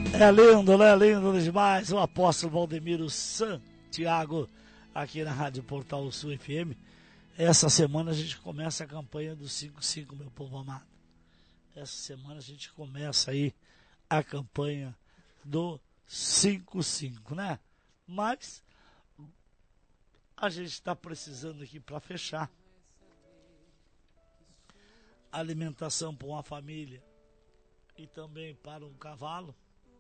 É lindo, né? Lindo demais. O apóstolo Valdemiro Santiago, aqui na Rádio Portal Sul FM. Essa semana a gente começa a campanha do 55, meu povo amado. Essa semana a gente começa aí a campanha do 55, né? Mas a gente está precisando aqui para fechar alimentação para uma família e também para um cavalo.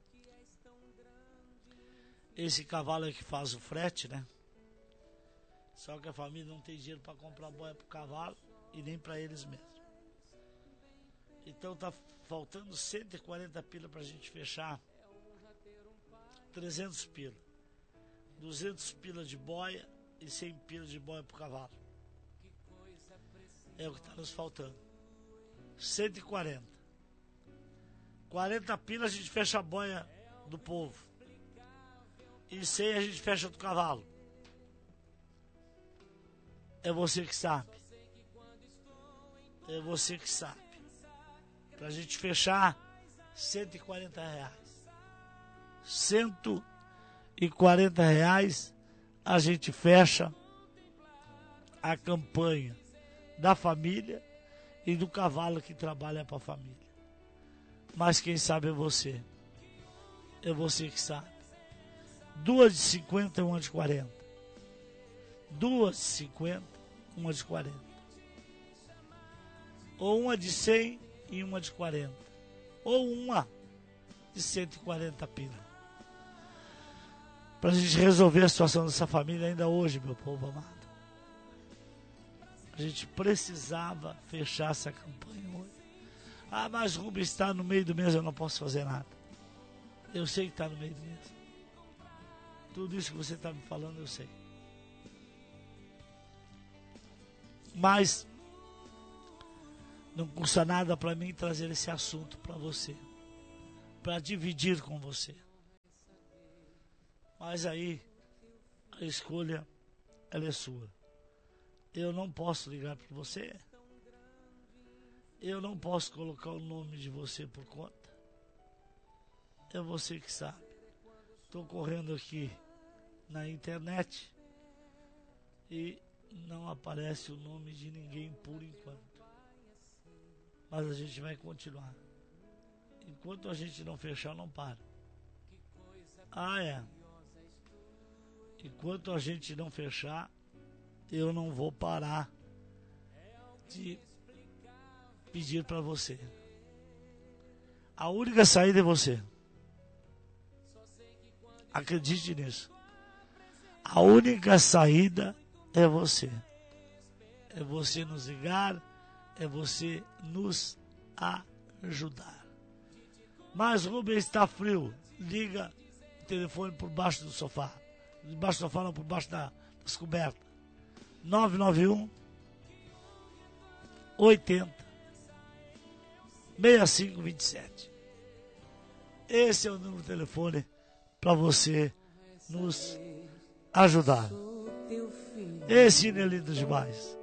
Esse cavalo é que faz o frete, né? Só que a família não tem dinheiro para comprar boia para o cavalo e nem para eles mesmos. Então tá faltando 140 pila para a gente fechar 300 pila. 200 pila de boia e 100 pila de boia para o cavalo. É o que está nos faltando. 140. 40 pila a gente fecha a boia do povo. E 100 a gente fecha do cavalo. É você que sabe. É você que sabe. Pra gente fechar 140 reais. 140 reais a gente fecha a campanha da família e do cavalo que trabalha para a família. Mas quem sabe é você. É você que sabe. 2 de 50 e 1 de 40. 2 de 50, 1 de 40. Ou 1 de 100 e 1 de 40. Ou 1 de 140 pila. Para a gente resolver a situação dessa família ainda hoje, meu povo amado. A gente precisava fechar essa campanha hoje. Ah, mas Rubens está no meio do mês, eu não posso fazer nada. Eu sei que está no meio do mês. Tudo isso que você está me falando, eu sei. Mas não custa nada para mim trazer esse assunto para você. Para dividir com você. Mas aí, a escolha, ela é sua. Eu não posso ligar para você. Eu não posso colocar o nome de você por conta. É você que sabe. Estou correndo aqui na internet e não aparece o nome de ninguém por enquanto. Mas a gente vai continuar. Enquanto a gente não fechar, não para. Ah, é. Enquanto a gente não fechar, eu não vou parar de pedir para você. A única saída é você. Acredite nisso. A única saída é você. É você nos ligar, é você nos ajudar. Mas Rubens está frio. Liga o telefone por baixo do sofá. Debaixo do sofá, não, por baixo das cobertas. 991 80 6527. Esse é o número de telefone para você nos ajudar. Esse hino é lindo demais.